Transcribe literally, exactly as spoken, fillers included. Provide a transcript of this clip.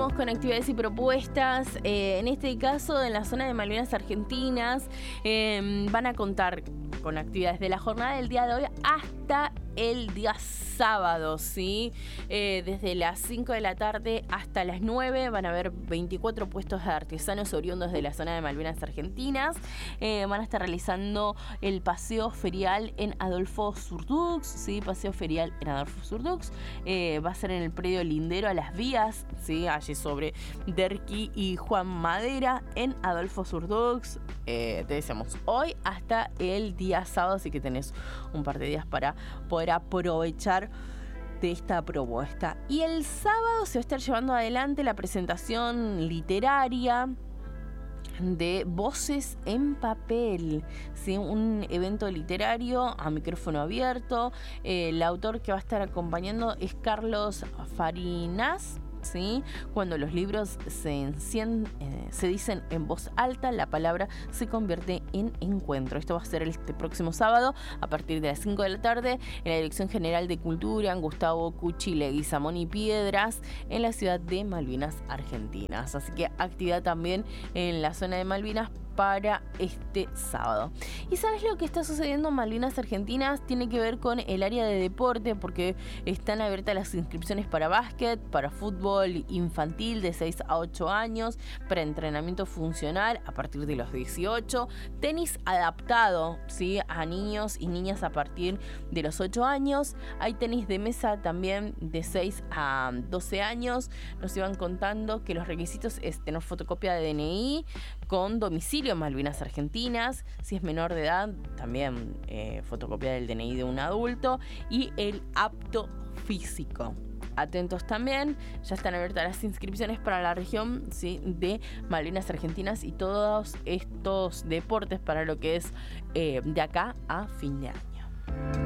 seguimos con actividades y propuestas. Eh, en este caso, en la zona de Malvinas Argentinas, eh, van a contar con actividades de la jornada del día de hoy hasta el día sábado, ¿sí? Eh, desde las cinco de la tarde hasta las nueve van a haber veinticuatro puestos de artesanos oriundos de la zona de Malvinas Argentinas. Eh, van a estar realizando el paseo ferial en Adolfo Surdux, ¿sí? Paseo ferial en Adolfo Surdux. Eh, va a ser en el predio lindero a Las Vías, ¿sí? Allí sobre Derqui y Juan Madera en Adolfo Surdux. Eh, te decíamos hoy hasta el día sábado, así que tenés un par de días para poder aprovechar de esta propuesta. Y el sábado se va a estar llevando adelante la presentación literaria de Voces en Papel, ¿sí? Un evento literario a micrófono abierto. Eh, el autor que va a estar acompañando es Carlos Farinas. ¿Sí? Cuando los libros se, encien, eh, se dicen en voz alta, la palabra se convierte en encuentro. Esto va a ser este próximo sábado a partir de las cinco de la tarde en la Dirección General de Cultura, en Gustavo Cuchi Leguizamón y Piedras, en la ciudad de Malvinas Argentinas. Así que actividad también en la zona de Malvinas para este sábado. ¿Y sabes lo que está sucediendo en Malvinas Argentinas? Tiene que ver con el área de deporte, porque están abiertas las inscripciones para básquet, para fútbol infantil de seis a ocho años, para entrenamiento funcional a partir de los dieciocho, tenis adaptado, ¿sí? A niños y niñas a partir de los ocho años. Hay tenis de mesa también de seis a doce años. Nos iban contando que los requisitos es tener fotocopia de D N I con domicilio en Malvinas Argentinas. Si es menor de edad, también eh, fotocopia del D N I de un adulto y el apto físico. Atentos también, ya están abiertas las inscripciones para la región, ¿sí? De Malvinas Argentinas y todos estos deportes para lo que es eh, de acá a fin de año.